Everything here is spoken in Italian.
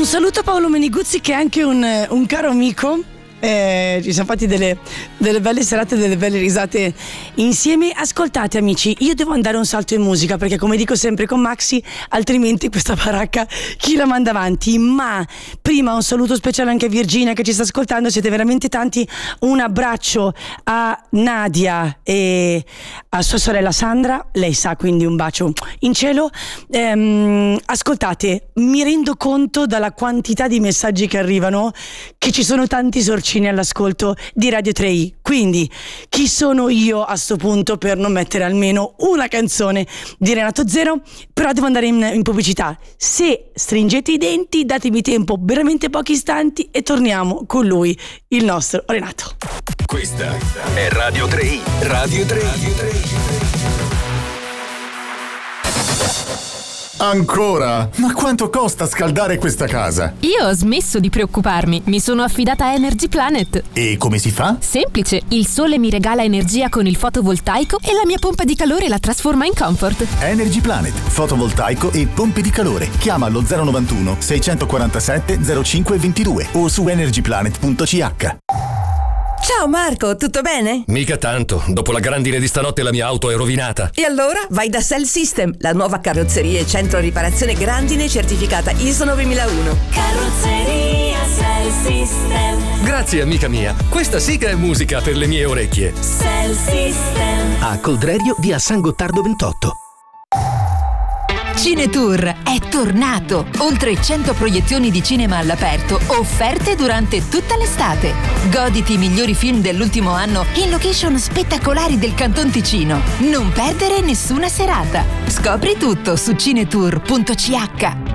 saluto a Paolo Meniguzzi, che è anche un caro amico. Ci siamo fatti delle belle serate, delle belle risate insieme. Ascoltate amici, io devo andare un salto in musica, perché come dico sempre con Maxi, altrimenti questa baracca chi la manda avanti. Ma prima un saluto speciale anche a Virginia che ci sta ascoltando, siete veramente tanti. Un abbraccio a Nadia e a sua sorella Sandra, lei sa, quindi un bacio in cielo. Ascoltate, mi rendo conto dalla quantità di messaggi che arrivano che ci sono tanti sorcini all'ascolto di Radio 3i, quindi chi sono io a sto punto per non mettere almeno una canzone di Renato Zero? Però devo andare in pubblicità. Se stringete i denti, datemi tempo, veramente pochi istanti, e torniamo con lui, il nostro Renato. Questa è Radio 3i. Radio 3i. Ancora? Ma quanto costa scaldare questa casa? Io ho smesso di preoccuparmi, mi sono affidata a Energy Planet. E come si fa? Semplice, il sole mi regala energia con il fotovoltaico e la mia pompa di calore la trasforma in comfort. Energy Planet, fotovoltaico e pompe di calore. Chiama allo 091 647 0522 o su energyplanet.ch. Ciao Marco, tutto bene? Mica tanto, dopo la grandine di stanotte la mia auto è rovinata. E allora vai da Cell System, la nuova carrozzeria e centro riparazione grandine certificata ISO 9001. Carrozzeria Cell System. Grazie amica mia, questa sì che è musica per le mie orecchie. Cell System. A Coldrerio, via San Gottardo 28. Cinetour è tornato! Oltre 100 proiezioni di cinema all'aperto offerte durante tutta l'estate. Goditi i migliori film dell'ultimo anno in location spettacolari del Canton Ticino. Non perdere nessuna serata. Scopri tutto su cinetour.ch.